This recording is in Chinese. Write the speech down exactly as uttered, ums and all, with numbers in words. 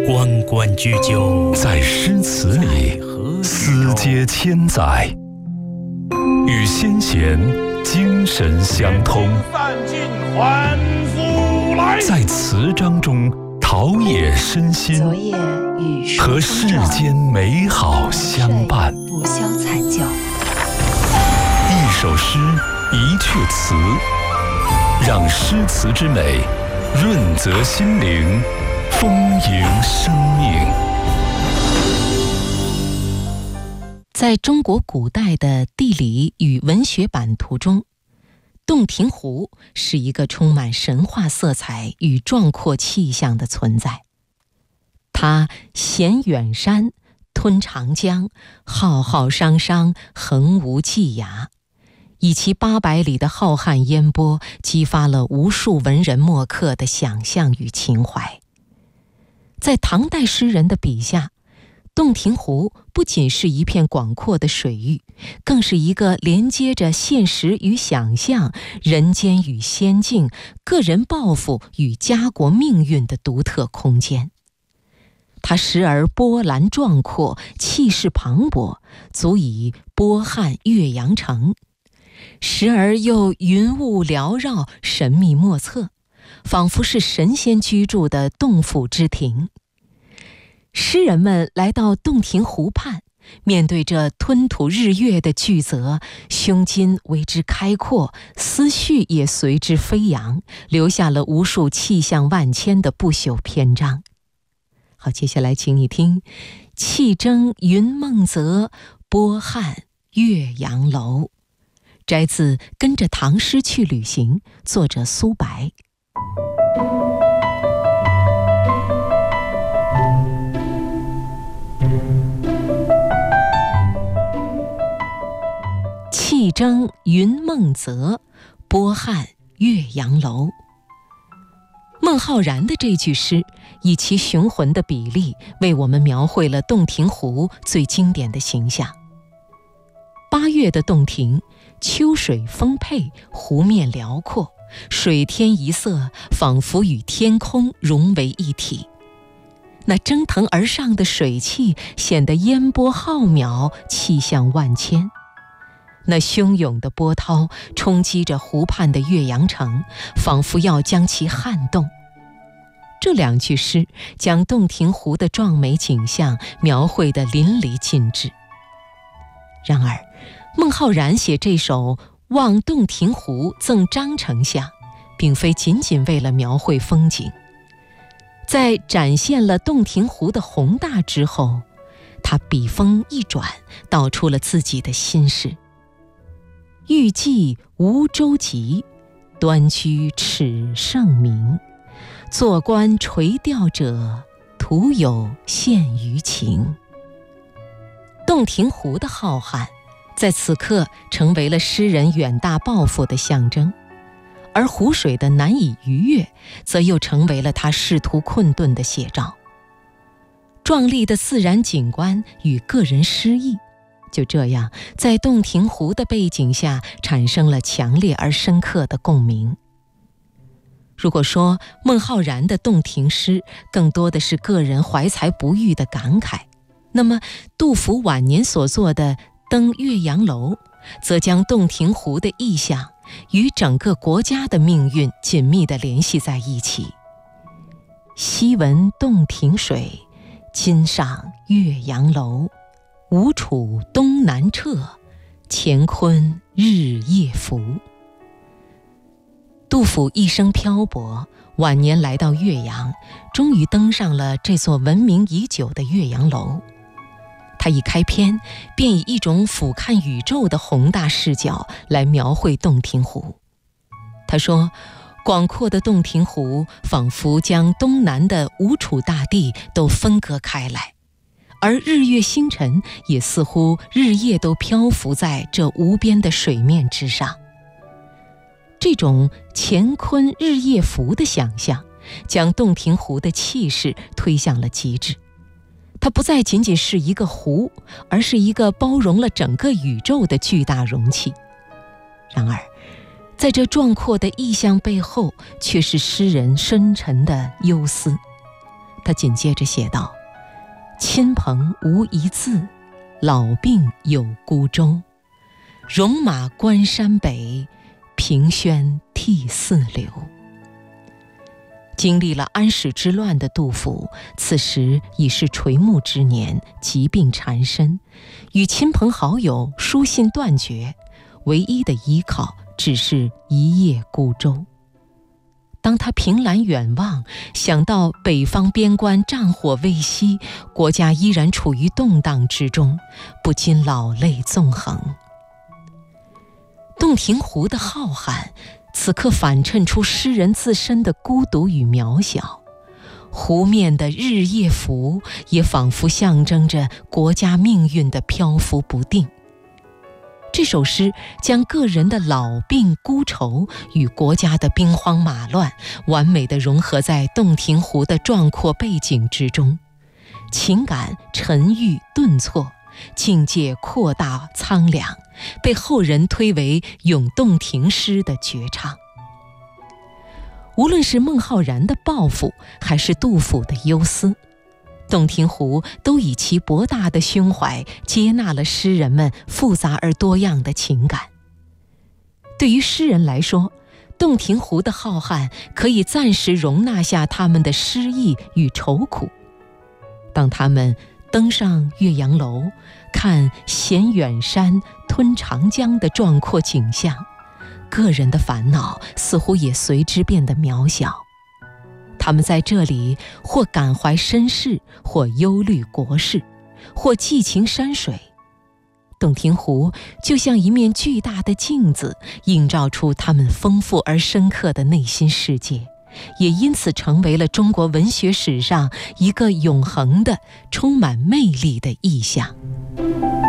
关关雎鸠， 在诗词里思接千载，与先贤精神相通，在词章中陶冶身心，和世间美好相伴。 不消残教， 一首诗，一阙词，让诗词之美润泽心灵，丰盈生命。 在中国古代的地理与文学版图中，洞庭湖是一个充满神话色彩与壮阔气象的存在。它衔远山，吞长江，浩浩汤汤，横无际涯，以其八百里的浩瀚烟波，激发了无数文人墨客的想象与情怀。在唐代诗人的笔下，洞庭湖不仅是一片广阔的水域，更是一个连接着现实与想象、人间与仙境、个人抱负与家国命运的独特空间。它时而波澜壮阔，气势磅礴，足以波撼岳阳城；时而又云雾缭绕，神秘莫测，仿佛是神仙居住的洞府之庭。诗人们来到洞庭湖畔，面对这吞吐日月的巨泽，胸襟为之开阔，思绪也随之飞扬，留下了无数气象万千的不朽篇章。好，接下来请你听气蒸云梦泽，波撼岳阳楼，摘自《跟着唐诗去旅行》，作者苏白。气蒸云梦泽，波撼岳阳楼。孟浩然的这句诗，以其雄浑的比例，为我们描绘了洞庭湖最经典的形象。八月的洞庭，秋水丰沛，湖面辽阔，水天一色，仿佛与天空融为一体。那蒸腾而上的水汽，显得烟波浩渺，气象万千。那汹涌的波涛冲击着湖畔的岳阳城，仿佛要将其撼动。这两句诗将洞庭湖的壮美景象描绘得淋漓尽致。然而，孟浩然写这首《望洞庭湖赠张丞相》，并非仅仅为了描绘风景。在展现了洞庭湖的宏大之后，他笔锋一转，道出了自己的心事。欲济无舟楫，端居耻圣明。坐观垂钓者，徒有羡鱼情。洞庭湖的浩瀚，在此刻成为了诗人远大抱负的象征，而湖水的难以逾越，则又成为了他仕途困顿的写照。壮丽的自然景观与个人诗意，就这样在洞庭湖的背景下产生了强烈而深刻的共鸣。如果说孟浩然的洞庭诗更多的是个人怀才不遇的感慨，那么杜甫晚年所作的《登岳阳楼》，则将洞庭湖的意象与整个国家的命运紧密地联系在一起。昔闻洞庭水，今上岳阳楼。吴楚东南坼，乾坤日夜浮。杜甫一生漂泊，晚年来到岳阳，终于登上了这座闻名已久的岳阳楼。他一开篇便以一种俯瞰宇宙的宏大视角来描绘洞庭湖。他说，广阔的洞庭湖仿佛将东南的吴楚大地都分割开来，而日月星辰也似乎日夜都漂浮在这无边的水面之上。这种乾坤日夜浮的想象，将洞庭湖的气势推向了极致。它不再仅仅是一个湖，而是一个包容了整个宇宙的巨大容器。然而，在这壮阔的意象背后，却是诗人深沉的忧思。他他紧接着写道：亲朋无一字，老病有孤舟。戎马关山北，凭轩涕泗流。经历了安史之乱的杜甫，此时已是垂暮之年，疾病缠身，与亲朋好友书信断绝，唯一的依靠只是一叶孤舟。当他凭栏远望，想到北方边关战火未息，国家依然处于动荡之中，不禁老泪纵横。洞庭湖的浩瀚，此刻反衬出诗人自身的孤独与渺小，湖面的日夜浮也仿佛象征着国家命运的漂浮不定。这首诗将个人的老病孤愁与国家的兵荒马乱完美地融合在洞庭湖的壮阔背景之中，情感沉郁顿挫，境界扩大苍凉，被后人推为咏洞庭诗的绝唱。无论是孟浩然的抱负，还是杜甫的忧思，洞庭湖都以其博大的胸怀接纳了诗人们复杂而多样的情感。对于诗人来说，洞庭湖的浩瀚可以暂时容纳下他们的诗意与愁苦。当他们登上岳阳楼，看衔远山吞长江的壮阔景象，个人的烦恼似乎也随之变得渺小。他们在这里或感怀身世，或忧虑国事，或寄情山水。洞庭湖就像一面巨大的镜子，映照出他们丰富而深刻的内心世界，也因此成为了中国文学史上一个永恒的、充满魅力的意象。